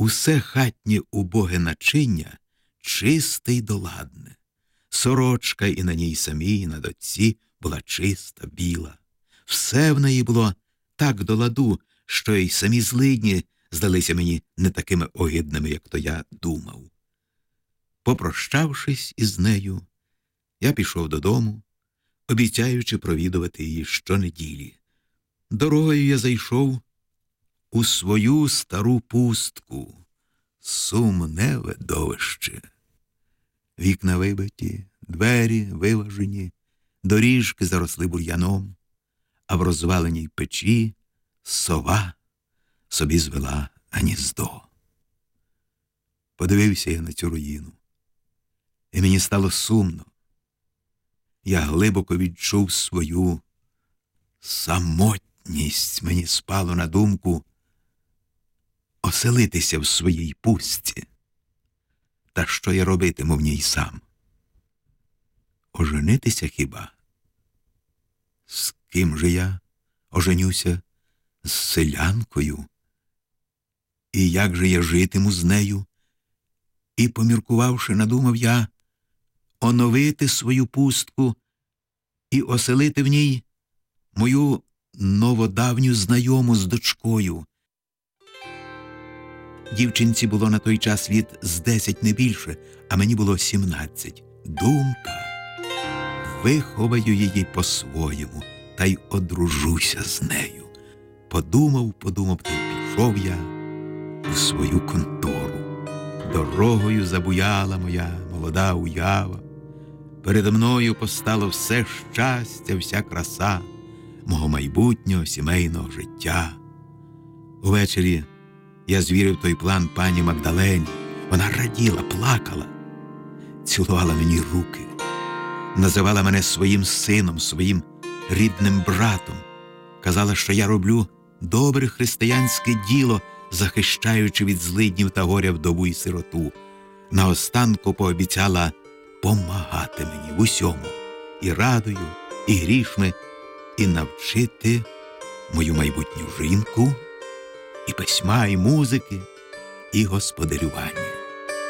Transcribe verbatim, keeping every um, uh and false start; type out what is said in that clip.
Усе хатнє убоге начиння чисте й доладне. Сорочка і на ній самій, і на дочці була чиста, біла. Все в неї було так до ладу, що й самі злидні здалися мені не такими огидними, як то я думав. Попрощавшись із нею, я пішов додому, обіцяючи провідувати її щонеділі. Дорогою я зайшов у свою стару пустку. Сумне видовище. Вікна вибиті, двері виважені, доріжки заросли бур'яном, а в розваленій печі сова собі звела гніздо. Подивився я на цю руїну, і мені стало сумно. Я глибоко відчув свою самотність. Мені спало на думку оселитися в своїй пустці. Та що я робитиму в ній сам? Оженитися хіба? З ким же я оженюся? З селянкою? І як же я житиму з нею? І, поміркувавши, надумав я оновити свою пустку і оселити в ній мою новодавню знайому з дочкою. Дівчинці було на той час літ з десять, не більше, а мені було сімнадцять. Думка: виховаю її по-своєму та й одружуся з нею. Подумав, подумав, та й пішов я у свою контору. Дорогою забуяла моя молода уява. Передо мною постало все щастя, вся краса мого майбутнього сімейного життя. Увечері я звірив той план пані Магдалені. Вона раділа, плакала, цілувала мені руки, називала мене своїм сином, своїм рідним братом. Казала, що я роблю добре християнське діло, захищаючи від злиднів та горя вдову й сироту. Наостанку пообіцяла помагати мені в усьому, і радою, і грішми, і навчити мою майбутню жінку і письма, і музики, і господарювання.